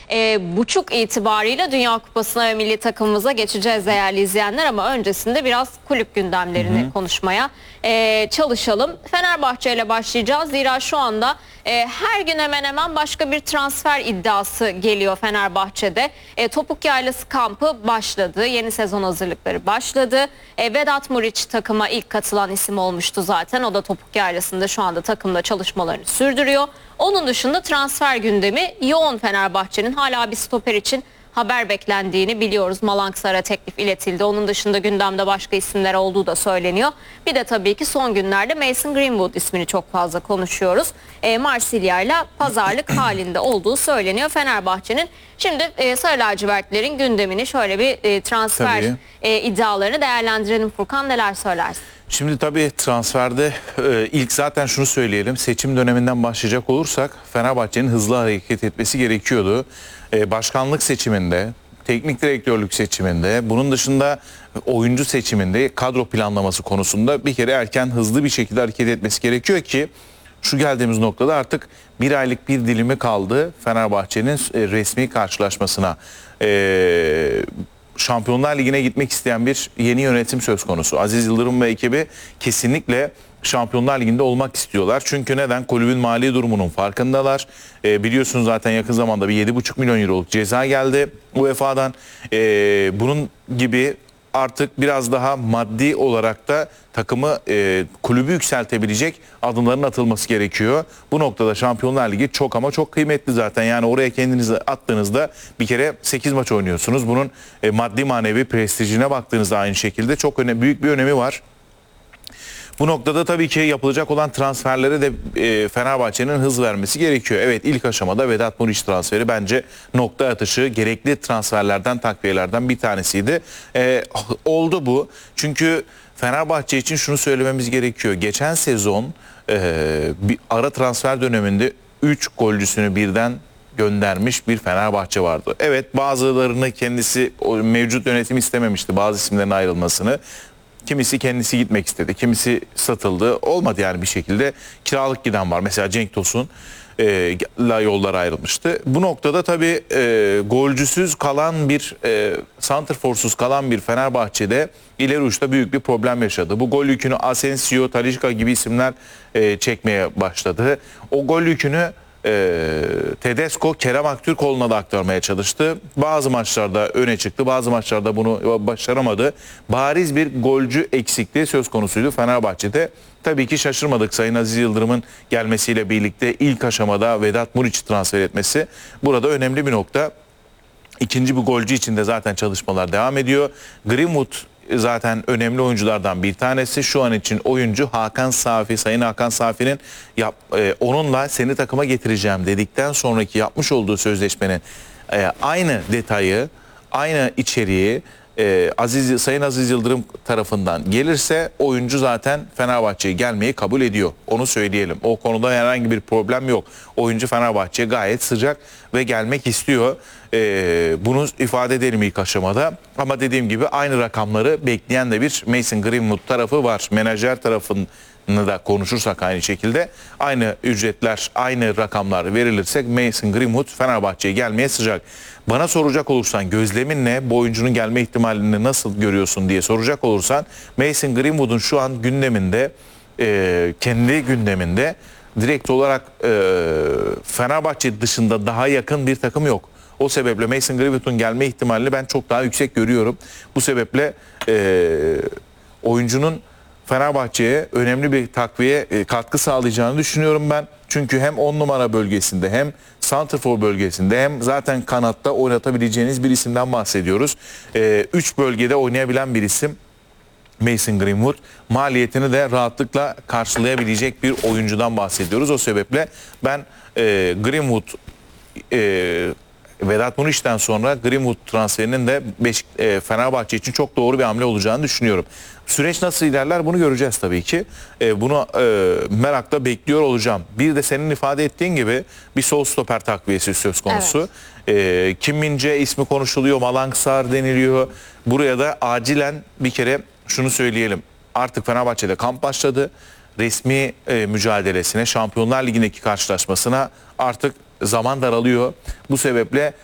buçuk itibariyle Dünya Kupası'na ve milli takımımıza geçeceğiz değerli izleyenler, ama öncesinde biraz kulüp gündemlerini konuşmaya çalışalım. Fenerbahçe ile başlayacağız. Zira şu anda her gün hemen hemen başka bir transfer iddiası geliyor Fenerbahçe'de. Topuk Yaylası kampı başladı. Yeni sezon hazırlıkları başladı. Vedat Muriç takıma ilk katılan isim olmuştu zaten. O da Topuk Yaylası'nda şu anda takımda çalışmalarını sürdürüyor. Onun dışında transfer gündemi yoğun Fenerbahçe'nin. Hala bir stoper için haber beklendiğini biliyoruz. Malangsar'a teklif iletildi. Onun dışında gündemde başka isimler olduğu da söyleniyor. Bir de tabii ki son günlerde Mason Greenwood ismini çok fazla konuşuyoruz. Marsilya ile pazarlık halinde olduğu söyleniyor Fenerbahçe'nin. Şimdi Sarı Lacivertlerin gündemini, şöyle bir transfer iddialarını değerlendirelim. Furkan, neler söylersin? Şimdi tabii transferde ilk zaten şunu söyleyelim. Seçim döneminden başlayacak olursak Fenerbahçe'nin hızlı hareket etmesi gerekiyordu. Başkanlık seçiminde, teknik direktörlük seçiminde, bunun dışında oyuncu seçiminde, kadro planlaması konusunda bir kere erken hızlı bir şekilde hareket etmesi gerekiyor ki şu geldiğimiz noktada artık bir aylık bir dilimi kaldı Fenerbahçe'nin resmi karşılaşmasına. Şampiyonlar Ligi'ne gitmek isteyen bir yeni yönetim söz konusu. Aziz Yıldırım ve ekibi kesinlikle Şampiyonlar Ligi'nde olmak istiyorlar. Çünkü neden? Kulübün mali durumunun farkındalar. Biliyorsunuz zaten yakın zamanda bir 7,5 milyon euroluk ceza geldi UEFA'dan. Bunun gibi artık biraz daha maddi olarak da takımı, kulübü yükseltebilecek adımların atılması gerekiyor. Bu noktada Şampiyonlar Ligi çok ama çok kıymetli zaten. Yani oraya kendinizi attığınızda bir kere 8 maç oynuyorsunuz. Bunun maddi manevi prestijine baktığınızda aynı şekilde çok büyük bir önemi var. Bu noktada tabii ki yapılacak olan transferlere de Fenerbahçe'nin hız vermesi gerekiyor. Evet, ilk aşamada Vedat Muriç transferi bence nokta atışı, gerekli transferlerden, takviyelerden bir tanesiydi. Oldu bu. Çünkü Fenerbahçe için şunu söylememiz gerekiyor. Geçen sezon bir ara transfer döneminde 3 golcüsünü birden göndermiş bir Fenerbahçe vardı. Evet, bazılarını kendisi, mevcut yönetim istememişti bazı isimlerin ayrılmasını. Kimisi kendisi gitmek istedi, kimisi satıldı. Olmadı yani bir şekilde. Kiralık giden var. Mesela Cenk Tosun la yollar ayrılmıştı. Bu noktada tabii golcüsüz kalan bir, santrforsuz kalan bir Fenerbahçe'de ileri uçta büyük bir problem yaşadı. Bu gol yükünü Asensio, Talisca gibi isimler çekmeye başladı. O gol yükünü Tedesco, Kerem Aktürkoğlu'na da aktarmaya çalıştı. Bazı maçlarda öne çıktı, bazı maçlarda bunu başaramadı. Bariz bir golcü eksikliği söz konusuydu Fenerbahçe'de. Tabii ki şaşırmadık Sayın Aziz Yıldırım'ın gelmesiyle birlikte ilk aşamada Vedat Muriç'i transfer etmesi. Burada önemli bir nokta. İkinci bir golcü için de zaten çalışmalar devam ediyor. Greenwood zaten önemli oyunculardan bir tanesi. Şu an için oyuncu Hakan Safi, Sayın Hakan Safi'nin onunla seni takıma getireceğim dedikten sonraki yapmış olduğu sözleşmenin aynı detayı, aynı içeriği Sayın Aziz Yıldırım tarafından gelirse oyuncu zaten Fenerbahçe'ye gelmeyi kabul ediyor. Onu söyleyelim. O konuda herhangi bir problem yok. Oyuncu Fenerbahçe'ye gayet sıcak ve gelmek istiyor. Bunu ifade edelim ilk aşamada. Ama dediğim gibi aynı rakamları bekleyen de bir Mason Greenwood tarafı var. Menajer tarafını da konuşursak aynı şekilde aynı ücretler, aynı rakamlar verilirse Mason Greenwood Fenerbahçe'ye gelmeye sıcak. Bana soracak olursan gözlemin ne, bu oyuncunun gelme ihtimalini nasıl görüyorsun diye soracak olursan Mason Greenwood'un şu an gündeminde, kendi gündeminde direkt olarak Fenerbahçe dışında daha yakın bir takım yok. O sebeple Mason Greenwood'un gelme ihtimalini ben çok daha yüksek görüyorum. Bu sebeple oyuncunun Fenerbahçe'ye önemli bir takviye katkı sağlayacağını düşünüyorum ben. Çünkü hem 10 numara bölgesinde hem santrfor bölgesinde hem zaten kanatta oynatabileceğiniz bir isimden bahsediyoruz. 3 bölgede oynayabilen bir isim Mason Greenwood. Maliyetini de rahatlıkla karşılayabilecek bir oyuncudan bahsediyoruz. O sebeple ben Greenwood, Vedat Muriç'ten sonra Greenwood transferinin de Fenerbahçe için çok doğru bir hamle olacağını düşünüyorum. Süreç nasıl ilerler bunu göreceğiz tabii ki. Bunu merakla bekliyor olacağım. Bir de senin ifade ettiğin gibi bir sol stoper takviyesi söz konusu. Evet. Kim Min-jae ismi konuşuluyor, Malangsar deniliyor. Buraya da acilen bir kere şunu söyleyelim. Artık Fenerbahçe'de kamp başladı. Resmi mücadelesine, Şampiyonlar Ligi'ndeki karşılaşmasına artık zaman daralıyor. Bu sebeple